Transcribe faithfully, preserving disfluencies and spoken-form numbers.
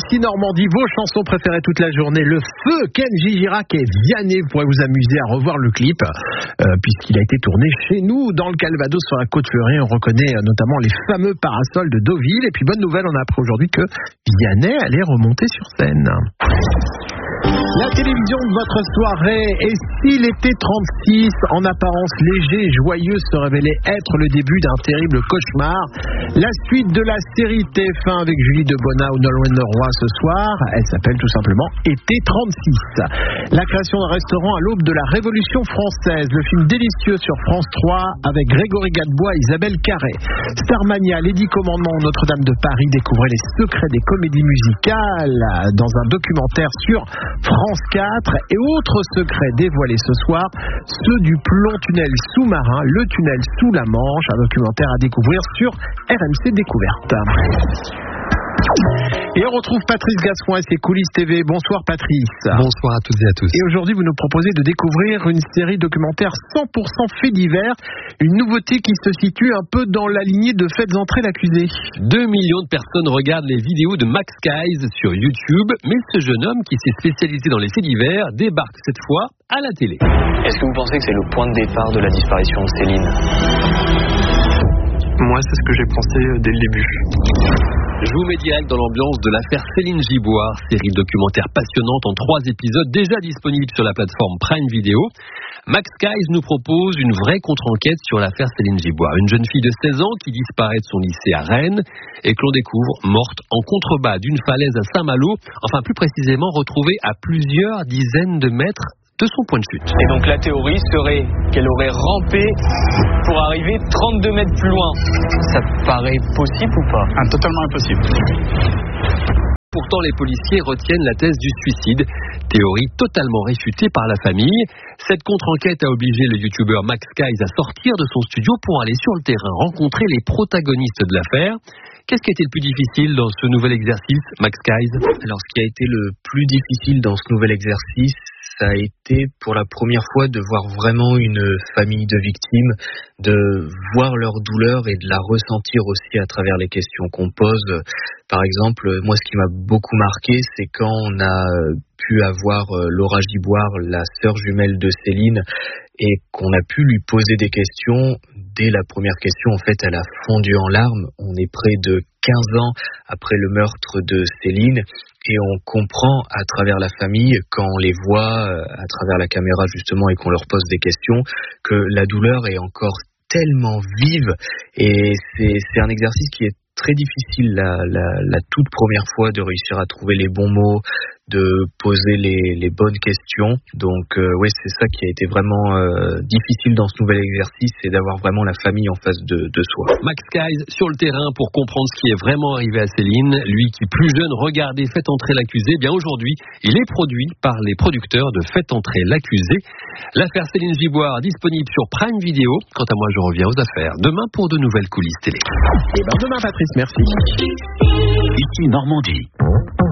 ici Normandie, vos chansons préférées toute la journée. Le feu, Kenji Girac et Vianney. Vous pourrez vous amuser à revoir le clip, euh, puisqu'il a été tourné chez nous, dans le Calvados, sur la côte Fleurie. On reconnaît euh, notamment les fameux parasols de Deauville. Et puis, bonne nouvelle, on a appris aujourd'hui que Vianney allait remonter sur scène. La télévision de votre soirée, et si l'été trente-six, en apparence léger et joyeux, se révélait être le début d'un terrible cauchemar? La suite de la série T F un avec Julie Debona ou Nolwenn Leroy ce soir, elle s'appelle tout simplement Été trente-six. La création d'un restaurant à l'aube de la Révolution française, le film délicieux sur France trois avec Grégory Gadebois et Isabelle Carré. Starmania, les dix commandements ou Notre-Dame de Paris, découvrez les secrets des comédies musicales dans un documentaire sur France quatre, et autres secrets dévoilés ce soir, ceux du plomb tunnel sous-marin, le tunnel sous la Manche, un documentaire à découvrir sur R M C Découverte. Et on retrouve Patrice Gascoigne et ses coulisses T V. Bonsoir Patrice. Bonsoir à toutes et à tous. Et aujourd'hui vous nous proposez de découvrir une série documentaire cent pour cent faits divers, une nouveauté qui se situe un peu dans la lignée de Faites entrer l'accusé. Deux millions de personnes regardent les vidéos de Max Guys sur YouTube, mais ce jeune homme qui s'est spécialisé dans les faits divers débarque cette fois à la télé. Est-ce que vous pensez que c'est le point de départ de la disparition de Céline ? Moi, c'est ce que j'ai pensé dès le début. Je vous mets direct dans l'ambiance de l'affaire Céline Giboire, série documentaire passionnante en trois épisodes déjà disponible sur la plateforme Prime Video. Max Guys nous propose une vraie contre-enquête sur l'affaire Céline Giboire, une jeune fille de seize ans qui disparaît de son lycée à Rennes et que l'on découvre morte en contrebas d'une falaise à Saint-Malo, enfin plus précisément retrouvée à plusieurs dizaines de mètres de son point de chute. Et donc la théorie serait qu'elle aurait rampé pour arriver trente-deux mètres plus loin. Ça paraît possible ou pas ? Ah, totalement impossible. Pourtant, les policiers retiennent la thèse du suicide, théorie totalement réfutée par la famille. Cette contre-enquête a obligé le youtubeur Max Guys à sortir de son studio pour aller sur le terrain, rencontrer les protagonistes de l'affaire. Qu'est-ce qui a été le plus difficile dans ce nouvel exercice, Max Guys ? Alors, ce qui a été le plus difficile dans ce nouvel exercice, ça a été pour la première fois de voir vraiment une famille de victimes, de voir leur douleur et de la ressentir aussi à travers les questions qu'on pose. Par exemple, moi ce qui m'a beaucoup marqué, c'est quand on a pu avoir Laura Giboire, la sœur jumelle de Céline, et qu'on a pu lui poser des questions. Dès la première question, en fait, elle a fondu en larmes. On est près de quinze ans après le meurtre de Céline et on comprend à travers la famille, quand on les voit à travers la caméra justement et qu'on leur pose des questions, que la douleur est encore tellement vive et c'est, c'est un exercice qui est très difficile la, la, la toute première fois de réussir à trouver les bons mots, de poser les, les bonnes questions. Donc euh, oui, c'est ça qui a été vraiment euh, difficile dans ce nouvel exercice, c'est d'avoir vraiment la famille en face de, de soi. Max Guys sur le terrain pour comprendre ce qui est vraiment arrivé à Céline. Lui qui plus jeune regardait Faites entrer l'accusé, bien aujourd'hui il est produit par les producteurs de Faites entrer l'accusé. L'affaire Céline Giboire disponible sur Prime Video. Quant à moi, je reviens aux affaires demain pour de nouvelles coulisses télé. Et ben demain Patrice, merci. Ici Normandie.